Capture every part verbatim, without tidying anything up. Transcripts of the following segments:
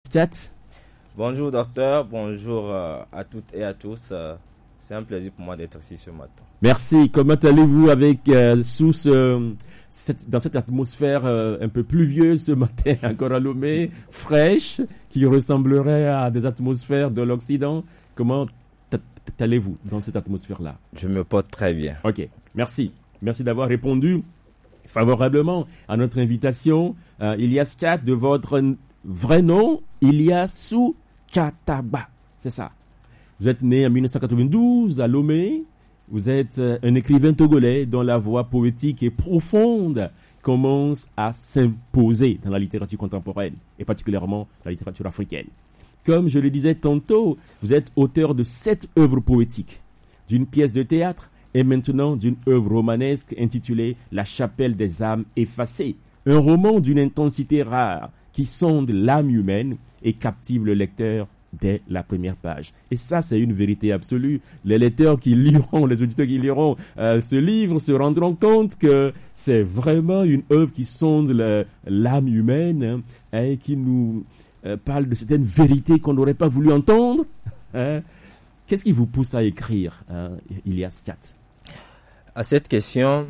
Tchat. Bonjour docteur, bonjour euh, à toutes et à tous. Euh, c'est un plaisir pour moi d'être ici ce matin. Merci. Comment allez-vous avec euh, sous ce, cette, dans cette atmosphère euh, un peu pluvieuse ce matin encore à Lomé, fraîche, qui ressemblerait à des atmosphères de l'Occident? Comment allez-vous dans cette atmosphère-là? Je me porte très bien. Ok, merci. Merci d'avoir répondu favorablement à notre invitation. Euh, Ilyas Tchat, de votre vrai nom, Ilyasu Tchataba. C'est ça. Vous êtes né en dix-neuf cent quatre-vingt-douze à Lomé. Vous êtes euh, un écrivain togolais dont la voix poétique et profonde commence à s'imposer dans la littérature contemporaine, et particulièrement la littérature africaine. Comme je le disais tantôt, vous êtes auteur de sept œuvres poétiques, d'une pièce de théâtre et maintenant d'une œuvre romanesque intitulée La Chapelle des âmes effacées, un roman d'une intensité rare qui sonde l'âme humaine et captive le lecteur dès la première page. Et ça, c'est une vérité absolue. Les lecteurs qui liront, les auditeurs qui liront euh, ce livre se rendront compte que c'est vraiment une œuvre qui sonde le, l'âme humaine hein, et qui nous euh, parle de certaines vérités qu'on n'aurait pas voulu entendre. Hein. Qu'est-ce qui vous pousse à écrire, hein, Ilyas Tchat? À cette question,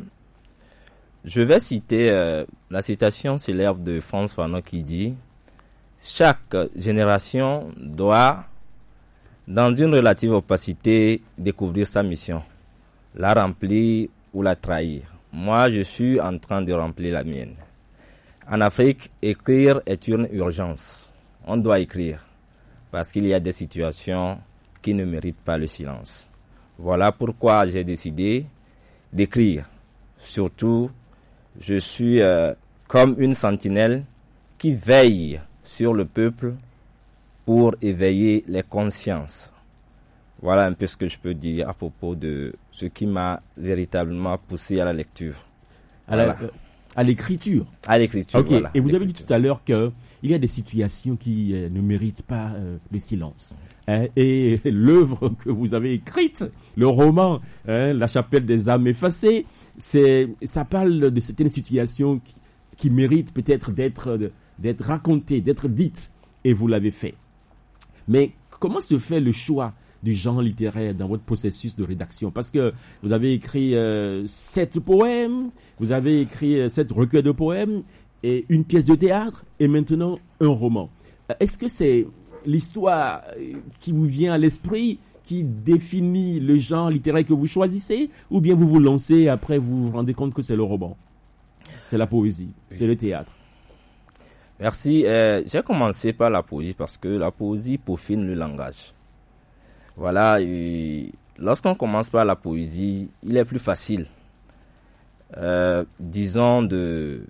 je vais citer euh, la citation célèbre de Frantz Fanon qui dit: chaque génération doit, dans une relative opacité, découvrir sa mission, la remplir ou la trahir. Moi, je suis en train de remplir la mienne. En Afrique, écrire est une urgence. On doit écrire parce qu'il y a des situations qui ne méritent pas le silence. Voilà pourquoi j'ai décidé d'écrire. Surtout, je suis euh, comme une sentinelle qui veille sur le peuple pour éveiller les consciences. Voilà un peu ce que je peux dire à propos de ce qui m'a véritablement poussé à la lecture. À, la, voilà. euh, à l'écriture. À l'écriture, okay. voilà. Et vous l'écriture. avez dit tout à l'heure qu'il y a des situations qui euh, ne méritent pas euh, le silence. Hein, et l'œuvre que vous avez écrite, le roman, hein, La Chapelle des âmes effacées, c'est, ça parle de certaines situations qui, qui méritent peut-être d'être... De, d'être raconté, d'être dite, et vous l'avez fait. Mais comment se fait le choix du genre littéraire dans votre processus de rédaction? Parce que vous avez écrit euh, sept poèmes, vous avez écrit euh, sept recueils de poèmes, et une pièce de théâtre, et maintenant un roman. Est-ce que c'est l'histoire qui vous vient à l'esprit qui définit le genre littéraire que vous choisissez, ou bien vous vous lancez et après vous vous rendez compte que c'est le roman, c'est la poésie, oui. C'est le théâtre? Merci. Euh, j'ai commencé par la poésie parce que la poésie peaufine le langage. Voilà. Et lorsqu'on commence par la poésie, il est plus facile, euh, disons, de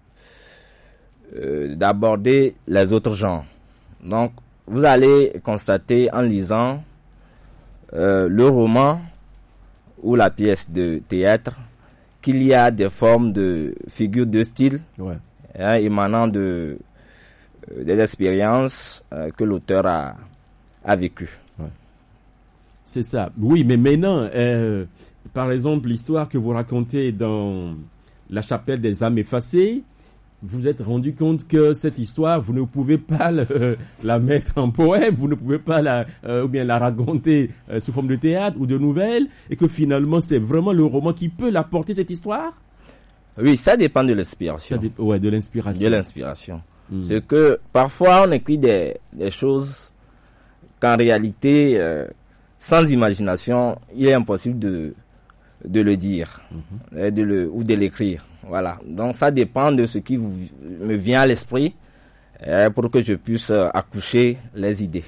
euh, d'aborder les autres genres. Donc, vous allez constater en lisant euh, le roman ou la pièce de théâtre qu'il y a des formes de figures de style, ouais. hein, émanant de des expériences euh, que l'auteur a, a vécues. Ouais. C'est ça. Oui, mais maintenant, euh, par exemple, l'histoire que vous racontez dans La Chapelle des âmes effacées, vous êtes rendu compte que cette histoire, vous ne pouvez pas le, la mettre en poème, vous ne pouvez pas la, euh, ou bien la raconter euh, sous forme de théâtre ou de nouvelle, et que finalement, c'est vraiment le roman qui peut la porter, cette histoire? Oui, ça dépend de l'inspiration. Ça dé- ouais, de l'inspiration. De l'inspiration. C'est que parfois on écrit des, des choses qu'en réalité, euh, sans imagination, il est impossible de, de le dire mm-hmm. et de le, ou de l'écrire. Voilà. Donc ça dépend de ce qui vous, me vient à l'esprit euh, pour que je puisse euh, accoucher les idées.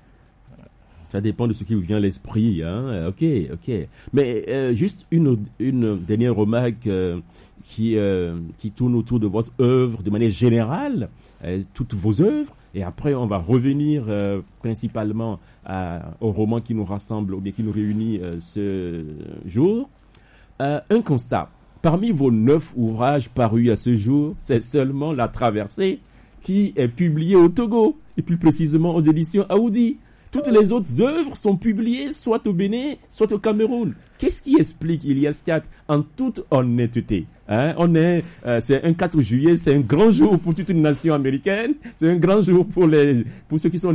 Ça dépend de ce qui vous vient à l'esprit. Hein? Ok, ok. Mais euh, juste une, une dernière remarque euh, qui, euh, qui tourne autour de votre œuvre de manière générale. Toutes vos œuvres, et après on va revenir euh, principalement à, au roman qui nous rassemble ou bien qui nous réunit euh, ce jour. Euh, un constat, parmi vos neuf ouvrages parus à ce jour, c'est seulement La Traversée qui est publiée au Togo, et plus précisément aux éditions Aoudi. Toutes les autres œuvres sont publiées soit au Bénin, soit au Cameroun. Qu'est-ce qui explique, Ilyas Tchat, en toute honnêteté, hein? On est, euh, c'est un quatre juillet, c'est un grand jour pour toute une nation américaine, c'est un grand jour pour les, pour ceux qui sont